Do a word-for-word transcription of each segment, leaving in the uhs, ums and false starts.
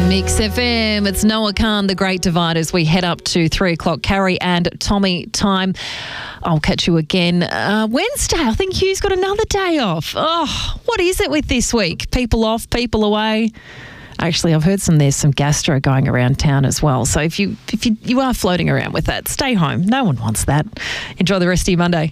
Mix F M, it's Noah Khan, The Great Divide, as we head up to three o'clock. Carrie and Tommy time. I'll catch you again uh, Wednesday. I think Hugh's got another day off. Oh, what is it with this week? People off, people away. Actually, I've heard some there's some gastro going around town as well. So if you if you, you are floating around with that, stay home. No one wants that. Enjoy the rest of your Monday.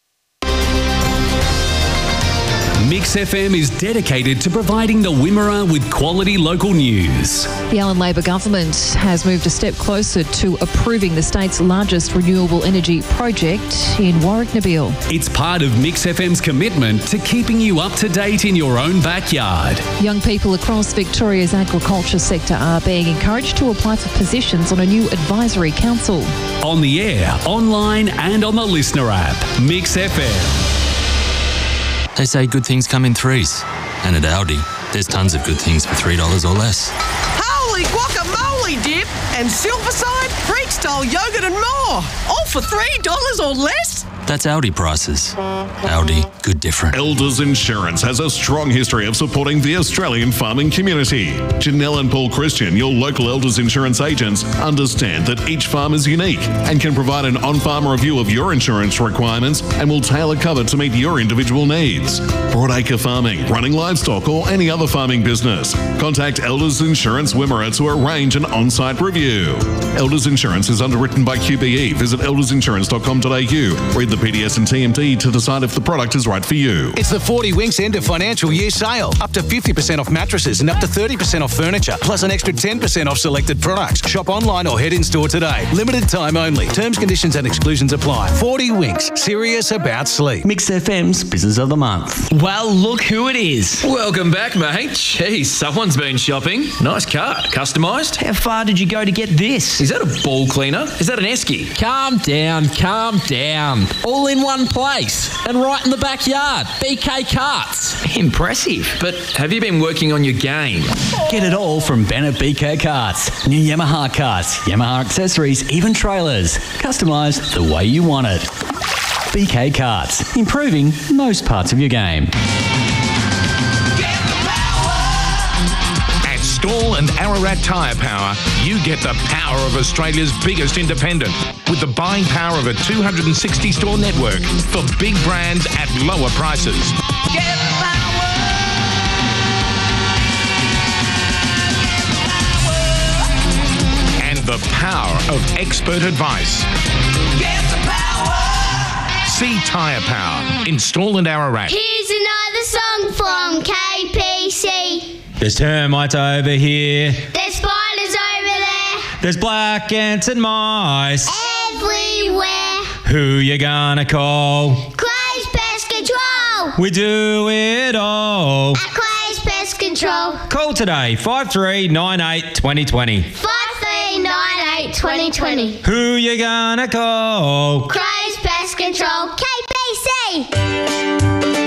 Mix F M is dedicated to providing the Wimmera with quality local news. The Allen Labor government has moved a step closer to approving the state's largest renewable energy project in Warwick-Nabil. It's part of Mix F M's commitment to keeping you up to date in your own backyard. Young people across Victoria's agriculture sector are being encouraged to apply for positions on a new advisory council. On the air, online and on the Listener app. Mix F M. They say good things come in threes. And at Aldi, there's tons of good things for three dollars or less. Holy guacamole dip and Silverside, Freak-style yogurt and more. All for three dollars or less? That's Aldi prices. Aldi, good different. Elders Insurance has a strong history of supporting the Australian farming community. Janelle and Paul Christian, your local Elders Insurance agents, understand that each farm is unique and can provide an on-farm review of your insurance requirements and will tailor cover to meet your individual needs. Broadacre farming, running livestock or any other farming business. Contact Elders Insurance Wimmera to arrange an on-site review. Elders Insurance is underwritten by Q B E. Visit elders insurance dot com dot a u. Read the P D S and T M D to decide if the product is right for you. It's the forty Winks end of financial year sale. Up to fifty percent off mattresses and up to thirty percent off furniture, plus an extra ten percent off selected products. Shop online or head in store today. Limited time only. Terms, conditions and exclusions apply. forty Winks. Serious about sleep. Mix F M's Business of the Month. Well, look who it is. Welcome back, mate. Jeez, someone's been shopping. Nice car. Customised. How far did you go to get this? Is that a ball cleaner? Is that an esky? Calm down, calm down. All in one place and right in the backyard. B K Carts. Impressive. But have you been working on your game? Get it all from Bennett B K Carts. New Yamaha carts, Yamaha accessories, even trailers. Customised the way you want it. B K Carts. Improving most parts of your game. Stall and Ararat Tyre Power, you get the power of Australia's biggest independent with the buying power of a two hundred sixty store network for big brands at lower prices. Get power! And the power of expert advice. Get the power! See Tyre Power in Stall and Ararat. Here's another song from K P C. There's termites over here. There's spiders over there. There's black ants and mice. Everywhere. Who you gonna call? Clay's Pest Control. We do it all. At Clay's Pest Control. Call today, five three nine eight, two zero two zero. five three nine eight, two zero two zero. Who you gonna call? Clay's Pest Control. K P C.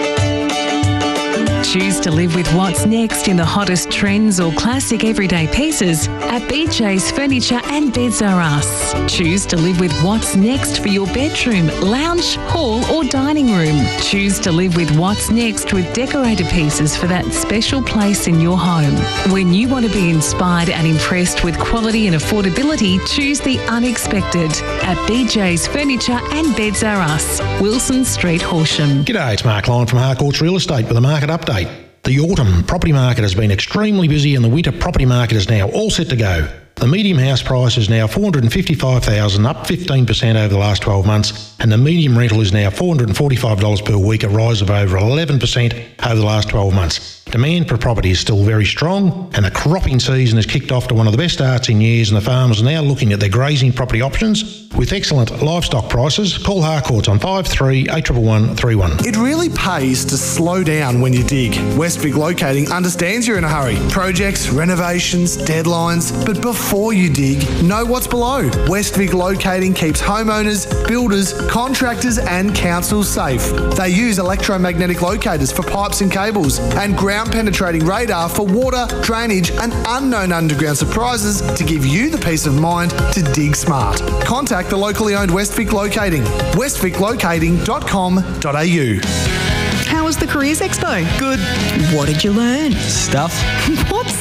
Choose to live with what's next in the hottest trends or classic everyday pieces at B J's Furniture and Beds R Us. Choose to live with what's next for your bedroom, lounge, hall or dining room. Choose to live with what's next with decorated pieces for that special place in your home. When you want to be inspired and impressed with quality and affordability, choose the unexpected at B J's Furniture and Beds R Us, Wilson Street, Horsham. G'day, it's Mark Lyon from Harcourts Real Estate with a market update. The autumn property market has been extremely busy and the winter property market is now all set to go. The medium house price is now four hundred fifty-five thousand dollars, up fifteen percent over the last twelve months, and the medium rental is now four hundred forty-five dollars per week, a rise of over eleven percent over the last twelve months. Demand for property is still very strong, and the cropping season has kicked off to one of the best starts in years, and the farmers are now looking at their grazing property options with excellent livestock prices. Call Harcourts on five three eight one one three one. It really pays to slow down when you dig. Westvic Locating understands you're in a hurry. Projects, renovations, deadlines, but before you dig, know what's below. Westvic Locating keeps homeowners, builders, contractors and councils safe. They use electromagnetic locators for pipes and cables and ground penetrating radar for water, drainage and unknown underground surprises to give you the peace of mind to dig smart. Contact the locally owned Westvic Locating, westvic locating dot com dot a u. How was the Careers Expo? Good. What did you learn? Stuff. What stuff?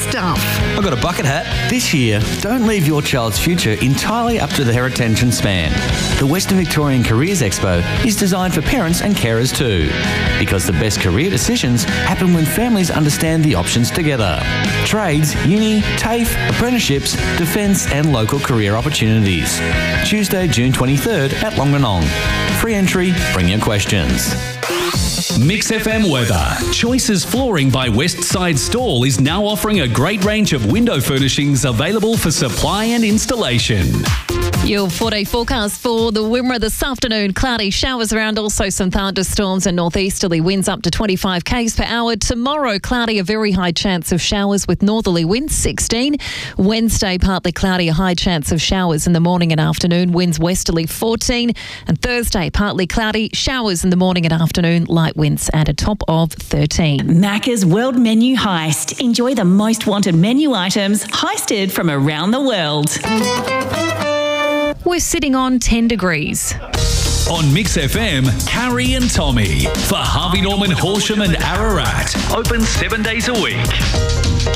stuff. I've got a bucket hat. This year, don't leave your child's future entirely up to their attention span. The Western Victorian Careers Expo is designed for parents and carers too, because the best career decisions happen when families understand the options together. Trades, uni, TAFE, apprenticeships, defence and local career opportunities. Tuesday, June twenty-third at Longanong. Free entry, bring your questions. Mix F M weather. Choices Flooring by Westside Stall is now offering a great range of window furnishings available for supply and installation. Your four-day forecast for the Wimmera this afternoon. Cloudy showers around, also some thunderstorms and northeasterly winds up to twenty-five k's per hour. Tomorrow, cloudy, a very high chance of showers with northerly winds, sixteen. Wednesday, partly cloudy, a high chance of showers in the morning and afternoon, winds westerly, fourteen. And Thursday, partly cloudy, showers in the morning and afternoon, light winds at a top of thirteen. Macca's World Menu Heist. Enjoy the most wanted menu items heisted from around the world. We're sitting on ten degrees. On Mix F M, Carrie and Tommy for Harvey Norman, Horsham and Ararat. Open seven days a week.